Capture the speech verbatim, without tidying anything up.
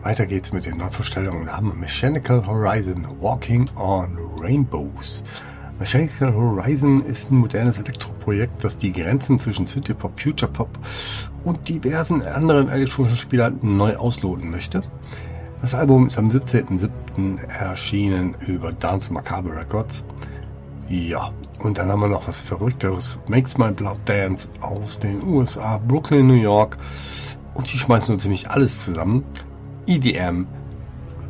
Weiter geht's mit den Neuvorstellungen. Wir haben Mechanical Horizon Walking on Rainbows. Mechanical Horizon ist ein modernes Elektroprojekt, das die Grenzen zwischen Synthpop, Futurepop und diversen anderen elektronischen Spielern neu ausloten möchte. Das Album ist am siebzehnten siebten erschienen über Dance Macabre Records. Ja, und dann haben wir noch was Verrückteres. Makes My Blood Dance aus den U S A, Brooklyn, New York. Und die schmeißen so ziemlich alles zusammen. E D M,